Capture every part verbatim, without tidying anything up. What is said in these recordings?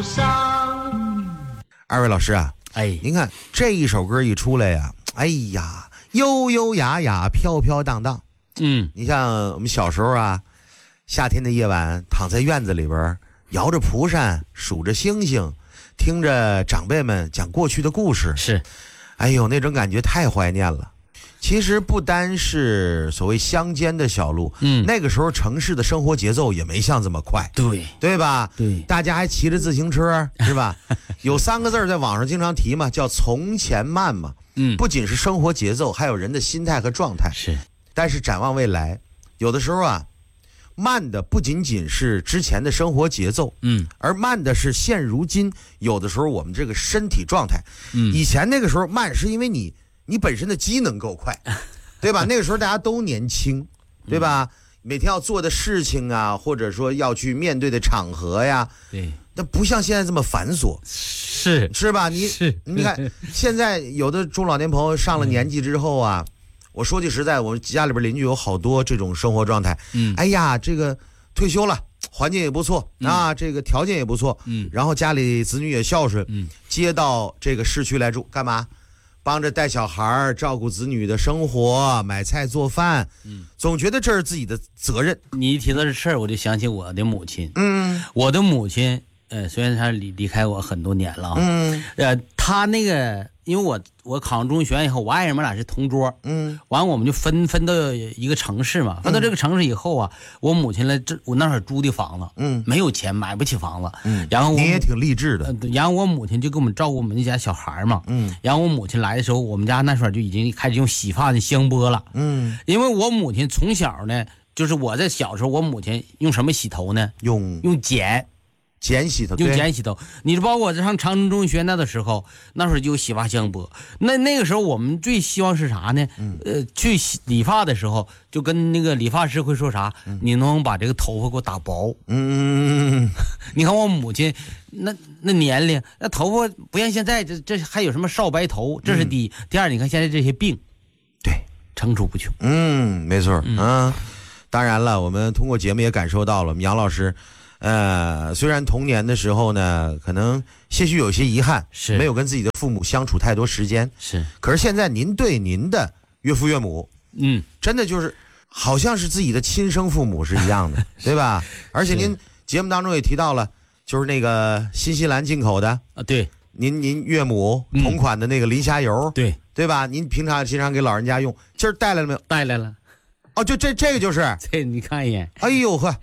二位老师啊， 哎， 您看这一首歌一出来呀、啊，哎呀，悠悠雅雅，飘飘荡荡。 嗯， 你像我们小时候啊，夏天的夜晚，躺在院子里边，摇着蒲扇，数着星星，听着长辈们讲过去的故事， 是， 哎呦，那种感觉太怀念了。其实不单是所谓乡间的小路， 嗯， 那个时候城市的生活节奏也没像这么快， 对对吧？ 对， 大家还骑着自行车，是吧？有三个字在网上经常提嘛，叫从前慢嘛。 嗯， 不仅是生活节奏，还有人的心态和状态。 是， 但是展望未来，有的时候啊，慢的不仅仅是之前的生活节奏， 嗯， 而慢的是现如今有的时候我们这个身体状态。 嗯， 以前那个时候慢是因为你你本身的机能够快，对吧？那个时候大家都年轻，对吧？嗯，每天要做的事情啊，或者说要去面对的场合呀， 对， 那不像现在这么繁琐， 是是吧？你是， 你看现在有的中老年朋友上了年纪之后啊，嗯，我说句实在，我们家里边邻居有好多这种生活状态。嗯，哎呀，这个退休了，环境也不错，嗯，啊，这个条件也不错，嗯，然后家里子女也孝顺，嗯，接到这个市区来住，干嘛？帮着带小孩，照顾子女的生活，买菜做饭，嗯，总觉得这是自己的责任。 你一提到这事儿，我就想起我的母亲。 嗯， 我的母亲，呃，虽然她离离开我很多年了， 嗯， 呃，她那个，因为我我考上中学院以后，我爱人们俩是同桌，嗯，完我们就分分到一个城市嘛，分到这个城市以后啊，我母亲来这我那会儿租的房子，嗯，没有钱买不起房子，嗯，然后我你也挺励志的， 呃，然后我母亲就给我们照顾我们那家小孩嘛，嗯，然后我母亲来的时候，我们家那时候就已经开始用洗发的香波了，嗯，因为我母亲从小呢，就是我在小时候，我母亲用什么洗头呢？ 用用碱。 碱洗头， 用碱洗头。你包括在上长春中学那的时候，那时候就有洗发香波。那那个时候我们最希望是啥呢？嗯、呃，去洗理发的时候，就跟那个理发师会说啥？嗯、你能把这个头发给我打薄？嗯，你看我母亲那那年龄，那头发不像现在，这这还有什么少白头？这是第一。嗯、第二，你看现在这些病， 对， 层出不穷。 嗯，没错。嗯、啊，当然了，我们通过节目也感受到了，我们杨老师。呃，虽然童年的时候呢，可能些许有些遗憾， 是没有跟自己的父母相处太多时间， 是。 可是现在您对您的岳父岳母，嗯，真的就是好像是自己的亲生父母是一样的，对吧？而且您节目当中也提到了，就是那个新西兰进口的啊，对， 您您岳母同款的那个磷虾油， 嗯、对对吧？您平常经常给老人家用，今儿带来了没有？ 带来了。 哦，就这这个就是， 这你看一眼， 哎呦呵。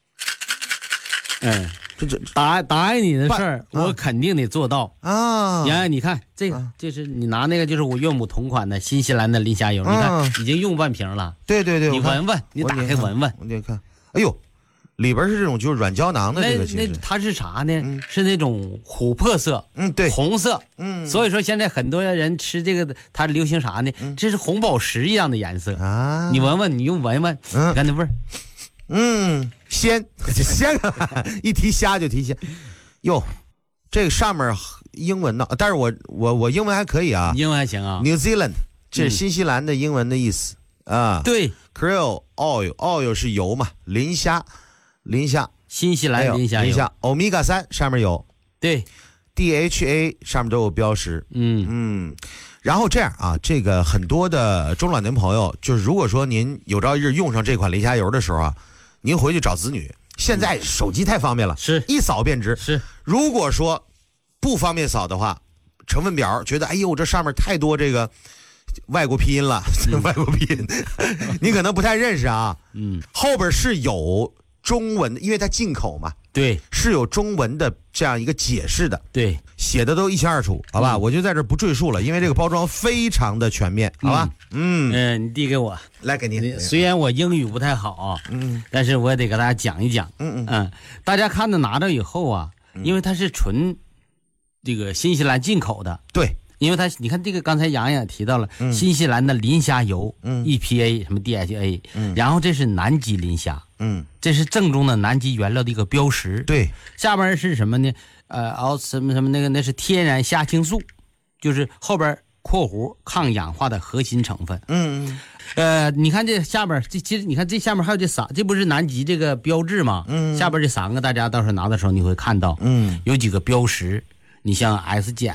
嗯，这这答答应你的事儿，我肯定得做到啊！洋洋，你看这个，这是你拿那个，就是我岳母同款的新西兰的磷虾油，你看已经用半瓶了。 对对对， 你闻闻，你打开闻闻， 我给你看。哎呦，里边是这种就是软胶囊的这个， 那那它是啥呢？是那种琥珀色， 嗯，对， 红色，嗯。所以说现在很多人吃这个，它流行啥呢？这是红宝石一样的颜色啊！你闻闻，你用闻闻，你看那味儿。 嗯，鲜鲜，一提虾就提鲜。哟，这个上面英文呢，但是我我我英文还可以啊， 英文还行啊。 New Zealand， 这是新西兰的英文的意思、嗯、啊。 对 ，Krill oil oil 是油嘛，磷虾，磷虾， 新西兰磷虾油， 磷虾 Omega 三上面有， 对 ，D H A 上面都有标识。嗯嗯。然后这样啊，这个很多的中老年朋友，就是如果说您有朝一日用上这款磷虾油的时候啊。您回去找子女，现在手机太方便了， 是一扫便知。 是， 如果说不方便扫的话，成分表觉得哎呦这上面太多这个外国拼音了，嗯、外国拼音，你可能不太认识啊。嗯，后边是有中文，因为它进口嘛， 对， 是有中文的这样一个解释的， 对， 写的都一清二楚，好吧？嗯、我就在这不赘述了，因为这个包装非常的全面，好吧？ 嗯嗯、呃，你递给我， 来给您。 虽然我英语不太好，嗯，但是我也得给大家讲一讲，嗯嗯嗯，大家看到拿到以后啊，因为它是纯这个新西兰进口的， 对。 因为它，你看这个，刚才洋洋也提到了、嗯、新西兰的磷虾油，嗯 ，E P A 什么 D H A，嗯，然后这是南极磷虾，嗯，这是正宗的南极原料的一个标识。 对， 下边是什么呢？呃，熬什么什么那个那是天然虾青素，就是后边括弧抗氧化的核心成分。 嗯呃，你看这下边，这其实你看这下面还有这仨，这不是南极这个标志吗？ 嗯， 下边这三个大家到时候拿的时候你会看到， 嗯， 有几个标识，你像 S G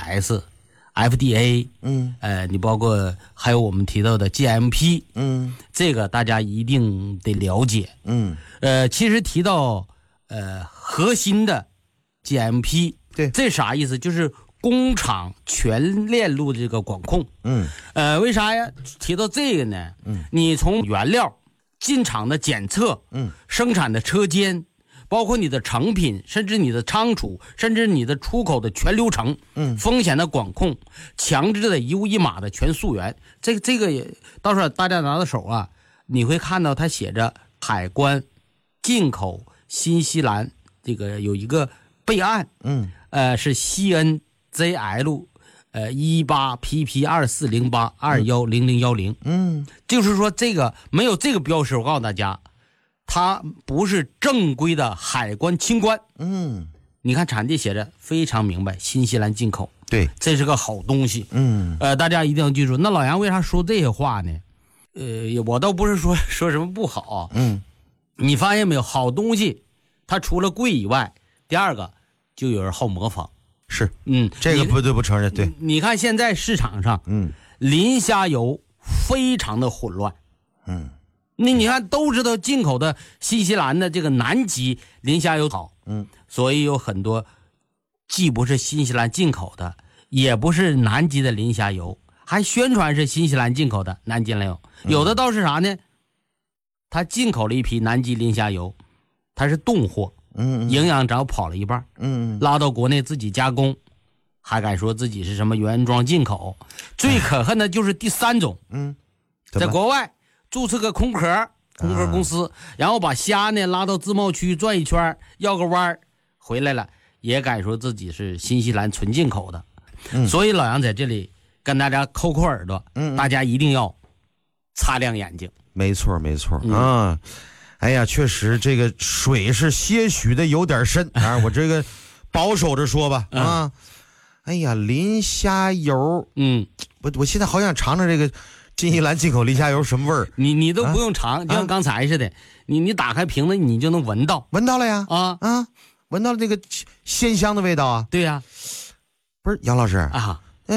S。F D A， 嗯， 呃，你包括还有我们提到的 G M P， 嗯， 这个大家一定得了解， 嗯， 呃，其实提到呃核心的 G M P， 对， 这啥意思？就是工厂全链路的这个管控， 嗯， 呃，为啥呀？提到这个呢？嗯，你从原料进厂的检测， 嗯， 生产的车间。包括你的成品，甚至你的仓储，甚至你的出口的全流程， 嗯， 风险的管控，强制的一物一码的全溯源，这个这个也到时候大家拿到手啊，你会看到它写着海关进口新西兰这个有一个备案， 嗯， 呃是 C N Z L 呃一八 P P 二四零八二幺零零幺零，嗯，就是说这个没有这个标识，我告诉大家。它不是正规的海关清关， 嗯， 你看产地写着非常明白，新西兰进口， 对， 这是个好东西， 嗯， 呃，大家一定要记住。那老杨为啥说这些话呢？呃，我倒不是说说什么不好， 嗯， 你发现没有，好东西，它除了贵以外，第二个就有人好模仿， 是， 嗯， 这个不得不承认，对， 你看现在市场上， 嗯， 磷虾油非常的混乱， 嗯。 那你看都知道进口的新西兰的这个南极磷虾油好， 嗯， 所以有很多既不是新西兰进口的，也不是南极的磷虾油，还宣传是新西兰进口的南极磷油。有的倒是啥呢？他进口了一批南极磷虾油，它是冻货， 嗯， 营养只要跑了一半， 嗯， 拉到国内自己加工，还敢说自己是什么原装进口？最可恨的就是第三种， 嗯， 在国外。注册个空壳空壳公司、啊、然后把虾呢拉到自贸区转一圈，要个弯回来了，也敢说自己是新西兰纯进口的、嗯、所以老杨在这里跟大家抠抠耳朵，嗯，大家一定要擦亮眼睛。 没错没错、嗯、啊，哎呀，确实这个水是些许的有点深啊，我这个保守着说吧啊、嗯，哎呀，磷虾油，嗯，我我现在好想尝尝这个新西兰进口磷虾油什么味儿？ 你你都不用尝，啊、就像刚才似的，啊、你你打开瓶子，你就能闻到， 闻到了呀！ 啊啊，闻到了那个鲜香的味道啊！ 对呀、啊， 不是杨老师啊，